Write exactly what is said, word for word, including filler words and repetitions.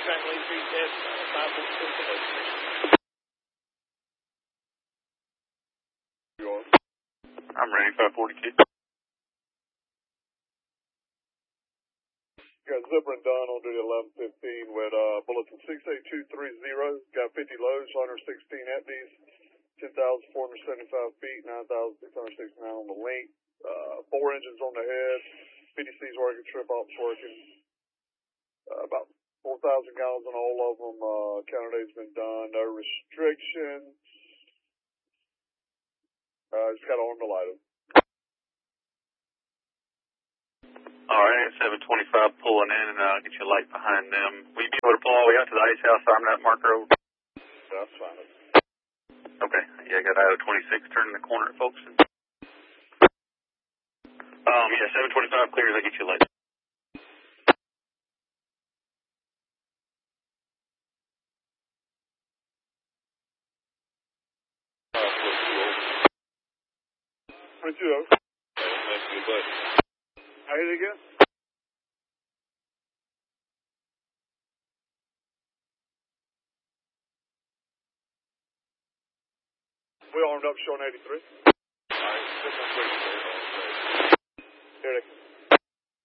Contract lane three at five forty-six. I'm ready, five forty-two. Got Zipper and Dunn on duty eleven fifteen with uh, bulletin six eight two three zero. Got fifty loads, one hundred sixteen empties, ten thousand four hundred seventy-five feet, nine thousand six hundred sixty-nine on the length. Uh, four engines on the head, P D C's working, trip ops working. Uh, about four thousand gallons on all of them. Uh, counter date's been done. No restrictions. Uh, just got on the light. All right, seven twenty-five pulling in, and uh, get you a light behind them. Will you be able to pull all the way out to the ice house? I'm that marker over. That's fine. Okay, yeah, I got I O twenty-six turning the corner, folks. Um, yeah, seven twenty-five clears. I'll get you a light. twenty-two. That's good, bud. I hit it again. We armed up showing eighty-three. All right, Here it is.